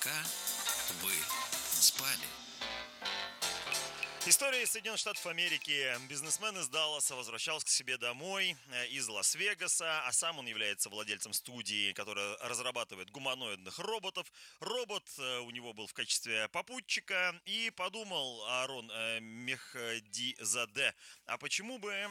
Пока вы спали. История из Соединенных Штатов Америки. Бизнесмен из Далласа возвращался к себе домой из Лас-Вегаса, а сам он является владельцем студии, которая разрабатывает гуманоидных роботов. Робот у него был в качестве попутчика, и подумал Аарон Мехдизаде, а почему бы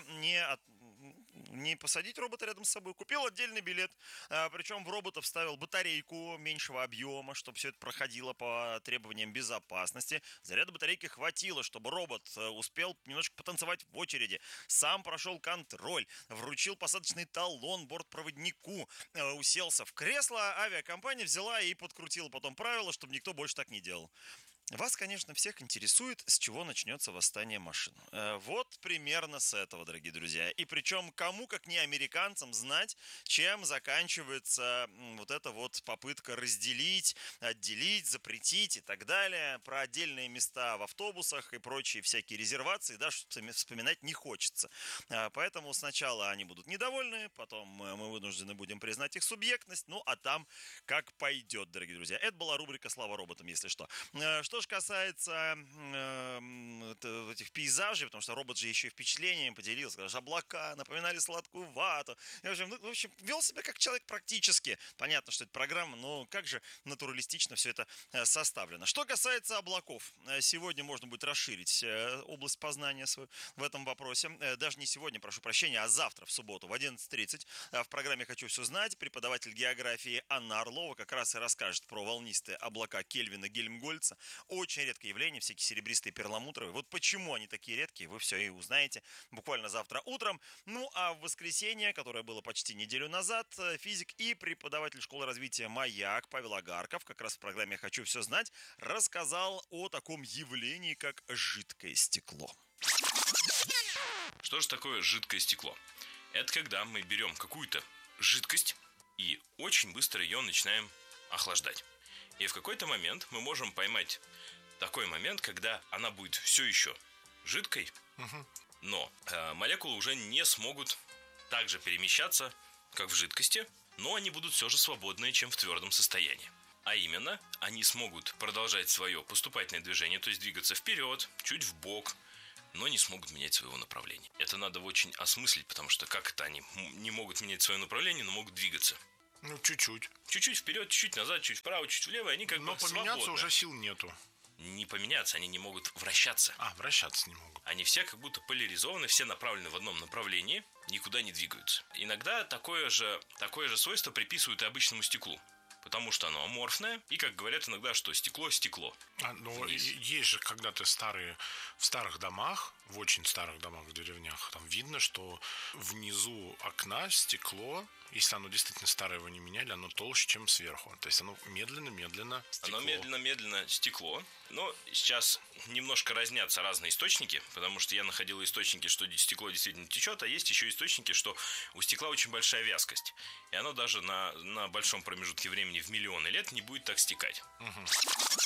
не посадить робота рядом с собой? Купил отдельный билет, причем в робота вставил батарейку меньшего объема, чтобы все это проходило по требованиям безопасности. Заряда батарейки хватило, чтобы робот успел немножко потанцевать в очереди, сам прошел контроль, вручил посадочный талон бортпроводнику, уселся в кресло, авиакомпания взяла и подкрутила потом правила, чтобы никто больше так не делал. Вас, конечно, всех интересует, с чего начнется восстание машин. Вот примерно с этого, дорогие друзья. И причем кому, как не американцам, знать, чем заканчивается вот эта вот попытка разделить, отделить, запретить и так далее. Про отдельные места в автобусах и прочие всякие резервации даже вспоминать не хочется. Поэтому сначала они будут недовольны, потом мы вынуждены будем признать их субъектность, ну а там как пойдет, дорогие друзья. Это была рубрика «Слава роботам», если что. Что же касается этих пейзажей, потому что робот же еще и впечатлениями поделился, даже облака напоминали сладкую вату. В общем, вел себя как человек практически. Понятно, что это программа, но как же натуралистично все это составлено. Что касается облаков, сегодня можно будет расширить область познания в этом вопросе. Даже не сегодня, прошу прощения, а завтра, в субботу, в 11:30 в программе «Хочу все знать» преподаватель географии Анна Орлова как раз и расскажет про волнистые облака Кельвина Гельмгольца. Очень редкое явление, всякие серебристые перламутровые. Вот почему они такие редкие, вы все и узнаете буквально завтра утром. Ну, а в воскресенье, которое было почти неделю назад, физик и преподаватель школы развития «Маяк» Павел Агарков, как раз в программе «Хочу все знать», рассказал о таком явлении, как жидкое стекло. Что же такое жидкое стекло? Это когда мы берем какую-то жидкость и очень быстро ее начинаем охлаждать. И в какой-то момент мы можем поймать такой момент, когда она будет все еще жидкой, но молекулы уже не смогут так же перемещаться, как в жидкости, но они будут все же свободнее, чем в твердом состоянии. А именно, они смогут продолжать свое поступательное движение, то есть двигаться вперед, чуть вбок, но не смогут менять своего направления. Это надо очень осмыслить, потому что как это они не могут менять свое направление, но могут двигаться? Ну, чуть-чуть. Чуть-чуть вперед, чуть назад, чуть вправо, чуть влево, они как но бы поменяться свободны. Уже сил нету. Не поменяться, они не могут вращаться. Вращаться не могут. Они все как будто поляризованы, все направлены в одном направлении, никуда не двигаются. Иногда такое же свойство приписывают и обычному стеклу, потому что оно аморфное, и, как говорят иногда, что стекло. Есть же когда-то в старых домах, в очень старых домах в деревнях, там видно, что внизу окна стекло, если оно действительно старое, его не меняли, оно толще, чем сверху. То есть оно медленно-медленно стекло. Оно медленно-медленно стекло. Но сейчас немножко разнятся разные источники, потому что я находил источники, что стекло действительно течет, а есть еще источники, что у стекла очень большая вязкость. И оно даже на большом промежутке времени в миллионы лет не будет так стекать.